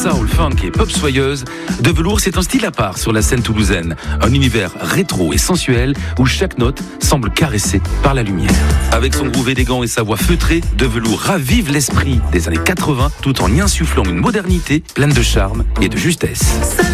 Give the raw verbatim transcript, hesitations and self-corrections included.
soul, funk et pop soyeuse, De Velours, c'est un style à part sur la scène toulousaine. Un univers rétro et sensuel où chaque note semble caressée par la lumière. Avec son groove élégant et sa voix feutrée, De Velours ravive l'esprit des années quatre-vingts tout en y insufflant une modernité pleine de charme et de justesse.